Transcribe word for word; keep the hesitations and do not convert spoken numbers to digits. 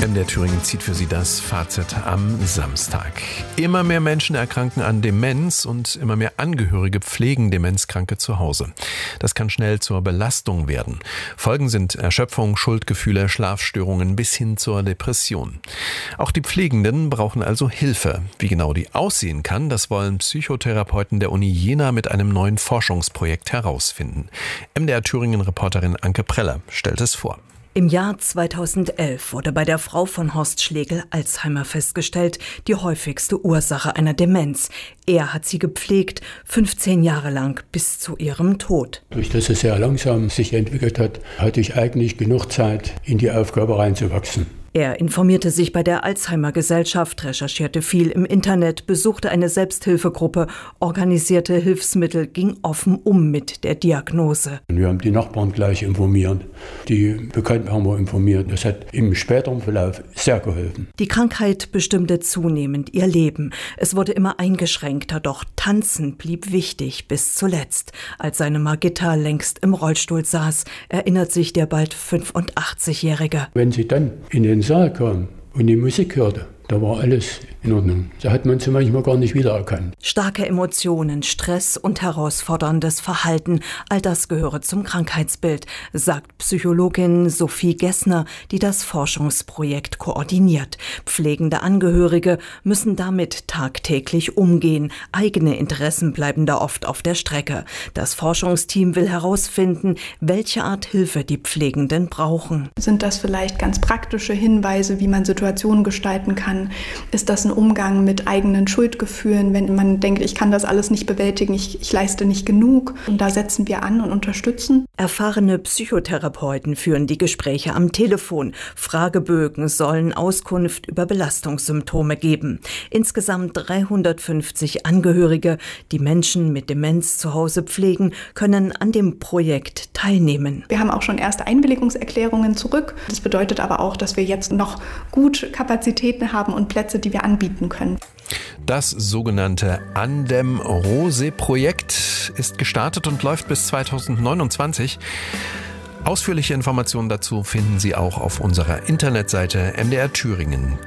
M D R Thüringen zieht für Sie das Fazit am Samstag. Immer mehr Menschen erkranken an Demenz und immer mehr Angehörige pflegen Demenzkranke zu Hause. Das kann schnell zur Belastung werden. Folgen sind Erschöpfung, Schuldgefühle, Schlafstörungen bis hin zur Depression. Auch die Pflegenden brauchen also Hilfe. Wie genau die aussehen kann, das wollen Psychotherapeuten der Uni Jena mit einem neuen Forschungsprojekt herausfinden. M D R Thüringen-Reporterin Anke Preller stellt es vor. Im Jahr zweitausendelf wurde bei der Frau von Horst Schlegel Alzheimer festgestellt, die häufigste Ursache einer Demenz. Er hat sie gepflegt, fünfzehn Jahre lang bis zu ihrem Tod. Durch das es sehr langsam sich entwickelt hat, hatte ich eigentlich genug Zeit, in die Aufgabe reinzuwachsen. Er informierte sich bei der Alzheimer-Gesellschaft, recherchierte viel im Internet, besuchte eine Selbsthilfegruppe, organisierte Hilfsmittel, ging offen um mit der Diagnose. Wir haben die Nachbarn gleich informiert, die Bekannten haben wir informiert. Das hat im späteren Verlauf sehr geholfen. Die Krankheit bestimmte zunehmend ihr Leben. Es wurde immer eingeschränkter, doch Tanzen blieb wichtig bis zuletzt. Als seine Margitta längst im Rollstuhl saß, erinnert sich der bald fünfundachtzigjährige. Wenn sie dann in den Saal kam und die Musik hörte, da war alles in Ordnung. Da hat man sie manchmal gar nicht wiedererkannt. Starke Emotionen, Stress und herausforderndes Verhalten, all das gehöre zum Krankheitsbild, sagt Psychologin Sophie Gessner, die das Forschungsprojekt koordiniert. Pflegende Angehörige müssen damit tagtäglich umgehen. Eigene Interessen bleiben da oft auf der Strecke. Das Forschungsteam will herausfinden, welche Art Hilfe die Pflegenden brauchen. Sind das vielleicht ganz praktische Hinweise, wie man Situationen gestalten kann? Ist das ein Umgang mit eigenen Schuldgefühlen, wenn man denkt, ich kann das alles nicht bewältigen, ich, ich leiste nicht genug? Und da setzen wir an und unterstützen. Erfahrene Psychotherapeuten führen die Gespräche am Telefon. Fragebögen sollen Auskunft über Belastungssymptome geben. Insgesamt dreihundertfünfzig Angehörige, die Menschen mit Demenz zu Hause pflegen, können an dem Projekt teilnehmen. Wir haben auch schon erste Einwilligungserklärungen zurück. Das bedeutet aber auch, dass wir jetzt noch gut Kapazitäten haben und Plätze, die wir anbieten können. Das sogenannte Andem-Rose-Projekt ist gestartet und läuft bis zweitausendneunundzwanzig. Ausführliche Informationen dazu finden Sie auch auf unserer Internetseite m d r thüringen